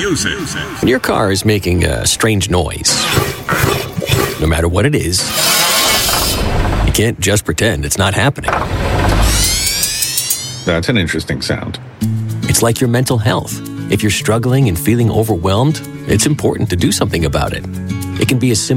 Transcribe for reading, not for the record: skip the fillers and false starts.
music. When your car is making a strange noise, no matter what it is, you can't just pretend it's not happening. That's an interesting sound. It's like your mental health. If you're struggling and feeling overwhelmed, it's important to do something about it. It can be as simple